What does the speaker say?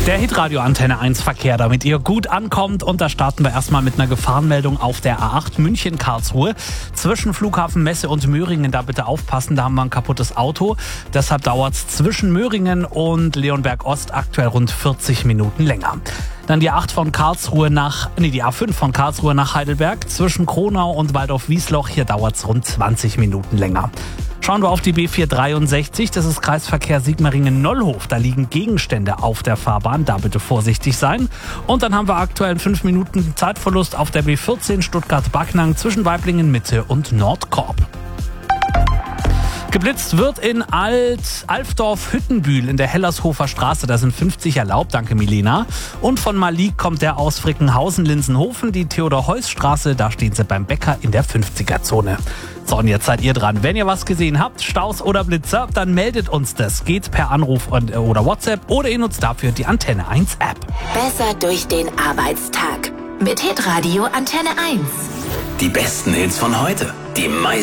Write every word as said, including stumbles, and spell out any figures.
Der Hitradio Antenne eins Verkehr, damit ihr gut ankommt. Und da starten wir erstmal mit einer Gefahrenmeldung auf der A acht München-Karlsruhe. Zwischen Flughafen Messe und Möhringen, da bitte aufpassen, da haben wir ein kaputtes Auto. Deshalb dauert es zwischen Möhringen und Leonberg Ost aktuell rund vierzig Minuten länger. Dann die A acht von Karlsruhe nach, nee, die A fünf von Karlsruhe nach Heidelberg. Zwischen Kronau und Waldorf-Wiesloch, hier dauert es rund zwanzig Minuten länger. Schauen wir auf die B vierhundertdreiundsechzig, das ist Kreisverkehr Sigmaringen-Nollhof. Da liegen Gegenstände auf der Fahrbahn, da bitte vorsichtig sein. Und dann haben wir aktuell einen fünf Minuten Zeitverlust auf der B vierzehn Stuttgart-Backnang zwischen Weiblingen-Mitte und Nordkorb. Geblitzt wird in Alt-Alfdorf-Hüttenbühl in der Hellershofer Straße. Da sind fünfzig erlaubt, danke Milena. Und von Malik kommt der aus Frickenhausen-Linsenhofen, die Theodor-Heuss-Straße. Da stehen sie beim Bäcker in der fünfziger-Zone. So, und jetzt seid ihr dran. Wenn ihr was gesehen habt, Staus oder Blitzer, dann meldet uns das. Geht per Anruf und, oder WhatsApp oder ihr nutzt dafür die Antenne eins App. Besser durch den Arbeitstag mit Hitradio Antenne eins. Die besten Hits von heute, die meisten